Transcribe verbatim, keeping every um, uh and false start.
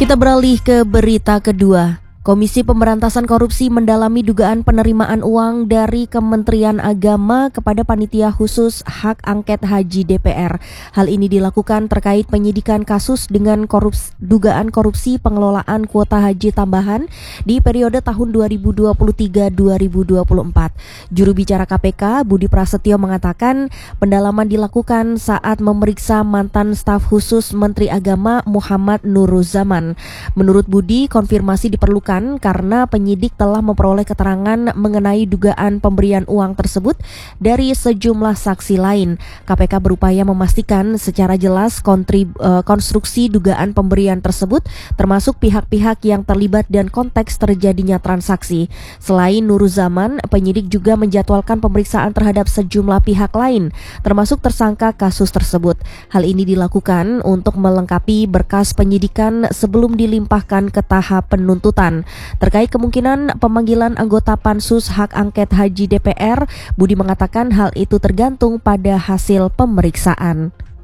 Kita beralih ke berita kedua. Komisi Pemberantasan Korupsi mendalami dugaan penerimaan uang dari Kementerian Agama kepada Panitia Khusus Hak Angket Haji D P R. Hal ini dilakukan terkait penyidikan kasus dengan korups, dugaan korupsi pengelolaan kuota haji tambahan di periode tahun dua ribu dua puluh tiga sampai dua ribu dua puluh empat. Juru bicara K P K, Budi Prasetyo, mengatakan pendalaman dilakukan saat memeriksa mantan staf khusus Menteri Agama Muhammad Nuruzaman. Menurut Budi, konfirmasi diperlukan karena penyidik telah memperoleh keterangan mengenai dugaan pemberian uang tersebut dari sejumlah saksi lain. K P K berupaya memastikan secara jelas kontrib, uh, konstruksi dugaan pemberian tersebut, termasuk pihak-pihak yang terlibat dan konteks terjadinya transaksi. Selain Nuruzaman, penyidik juga menjadwalkan pemeriksaan terhadap sejumlah pihak lain, termasuk tersangka kasus tersebut. Hal ini dilakukan untuk melengkapi berkas penyidikan sebelum dilimpahkan ke tahap penuntutan. Terkait kemungkinan pemanggilan anggota Pansus Hak Angket Haji D P R, Budi mengatakan hal itu tergantung pada hasil pemeriksaan.